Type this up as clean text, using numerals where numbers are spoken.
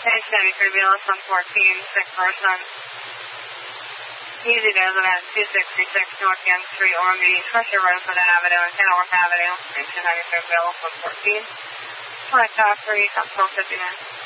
Page 93, BLS 114, sick person. Easy Desert at 266 North Young Street, Ormby, Pressure Rosewood Avenue and Kenilworth Avenue. Page 93, BLS 114. Flight talk 3, Control 59.